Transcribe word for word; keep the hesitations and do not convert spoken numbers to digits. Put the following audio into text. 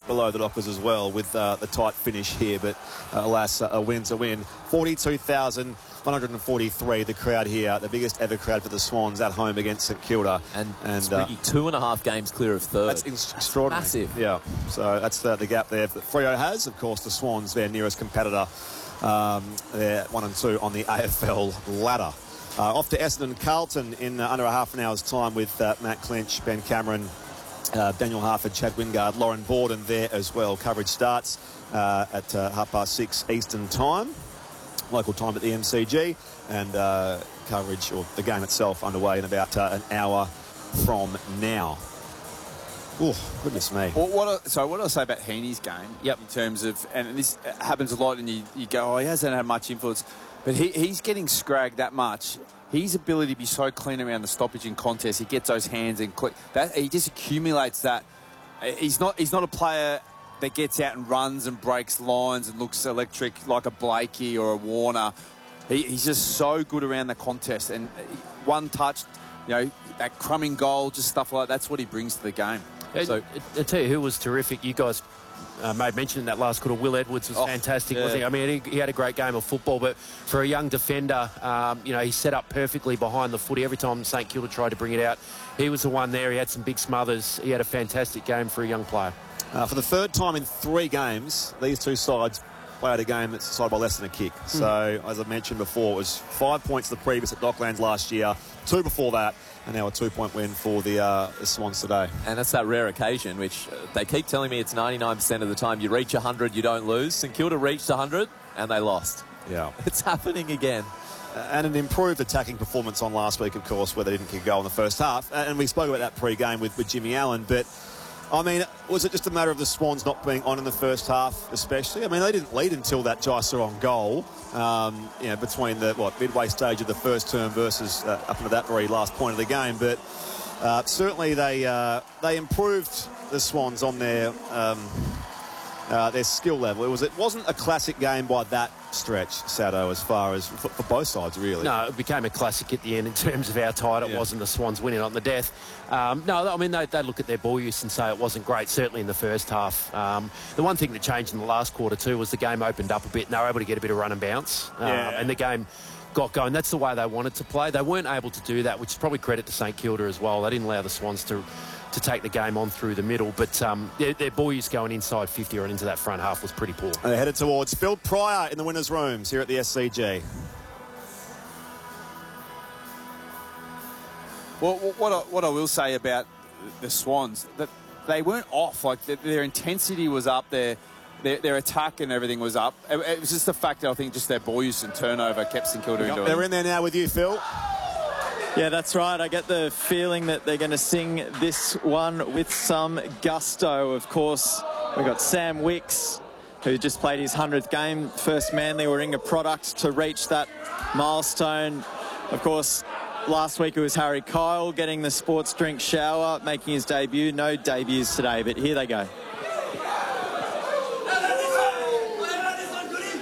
below the Dockers as well with uh, the tight finish here, but uh, alas, a win's a win. forty-two thousand one hundred forty-three, the crowd here, the biggest ever crowd for the Swans at home against St Kilda. And, and it's really uh, two and a half games clear of third. That's extraordinary. Massive. Yeah, so that's the, the gap there that Freo has. Of course, the Swans, their nearest competitor. Um, they're one and two on the A F L ladder. Uh, off to Essendon Carlton in uh, under a half an hour's time with uh, Matt Clinch, Ben Cameron, uh, Daniel Harford, Chad Wingard, Lauren Borden there as well. Coverage starts uh, at uh, half past six Eastern time, local time at the M C G, and uh, coverage, or the game itself, underway in about uh, an hour from now. Oh, goodness me. Well, what I, so what I say about Heaney's game, yep. in terms of, and this happens a lot, and you, you go, oh, he hasn't had much influence, but he, he's getting scragged that much. His ability to be so clean around the stoppage in contest, he gets those hands and click, that he just accumulates that. He's not he's not a player that gets out and runs and breaks lines and looks electric like a Blakey or a Warner. He, he's just so good around the contest, and one touch, you know, that crumbing goal, just stuff like that, that's what he brings to the game. So I tell you who was terrific. You guys uh, made mention in that last quarter. Will Edwards was oh, fantastic, yeah. wasn't he? I mean, he, he had a great game of football, but for a young defender, um, you know, he set up perfectly behind the footy. Every time St Kilda tried to bring it out, he was the one there. He had some big smothers. He had a fantastic game for a young player. Uh, for the third time in three games, these two sides played a game that's decided by less than a kick. Mm. So, as I mentioned before, it was five points the previous at Docklands last year, two before that, and now a two-point win for the, uh, the Swans today. And that's that rare occasion, which uh, they keep telling me it's ninety-nine percent of the time. You reach one hundred, you don't lose. St Kilda reached one hundred, and they lost. Yeah. It's happening again. Uh, and an improved attacking performance on last week, of course, where they didn't kick a goal in the first half. And we spoke about that pre-game with, with Jimmy Allen, but I mean, was it just a matter of the Swans not being on in the first half, especially? I mean, they didn't lead until that Jaiser on goal, um, you know, between the, what, midway stage of the first term versus uh, up into that very last point of the game. But uh, certainly they uh, they improved the Swans on their um, uh, their skill level. It, was, it wasn't a classic game by that stretch, Sado, as far as for, for both sides, really. No, it became a classic at the end in terms of how tight it yeah. was and the Swans winning on the death. Um, no, I mean, they, they look at their ball use and say it wasn't great, certainly in the first half. Um, the one thing that changed in the last quarter too was the game opened up a bit and they were able to get a bit of run and bounce. Um, yeah. And the game got going. That's the way they wanted to play. They weren't able to do that, which is probably credit to St Kilda as well. They didn't allow the Swans to to take the game on through the middle, but um, their, their ball use going inside fifty or into that front half was pretty poor. And they're headed towards Phil Pryor in the winners' rooms here at the S C G. Well, what I, what I will say about the Swans, that they weren't off. Like, their, their intensity was up, their, their their attack and everything was up. It, it was just the fact that I think just their ball use and turnover kept St Kilda into it. They're in there now with you, Phil. Yeah, that's right. I get the feeling that they're going to sing this one with some gusto. Of course, we've got Sam Wicks, who just played his hundredth game. First Manly Warringah product to reach that milestone. Of course, last week it was Harry Kyle getting the sports drink shower, making his debut. No debuts today, but here they go.